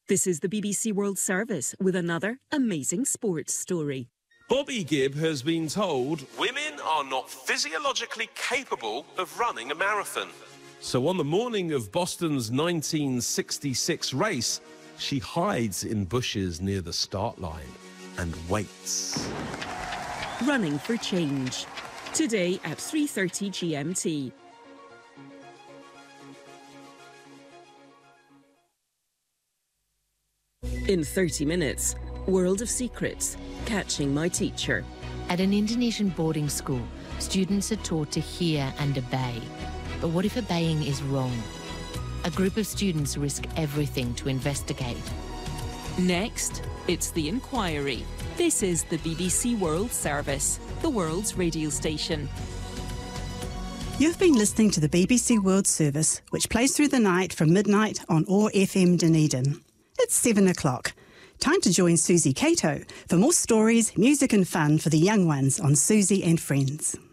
This is the BBC World Service with another amazing sports story. Bobby Gibb has been told women are not physiologically capable of running a marathon. So on the morning of Boston's 1966 race, she hides in bushes near the start line and waits. Running for change. Today at 3:30 GMT. In 30 minutes, World of Secrets, Catching My Teacher. At an Indonesian boarding school, students are taught to hear and obey. But what if obeying is wrong? A group of students risk everything to investigate. Next, it's The Inquiry. This is the BBC World Service, the world's radio station. You've been listening to the BBC World Service, which plays through the night from midnight on OAR FM Dunedin. It's 7 o'clock. Time to join Susie Cato for more stories, music and fun for the young ones on Susie and Friends.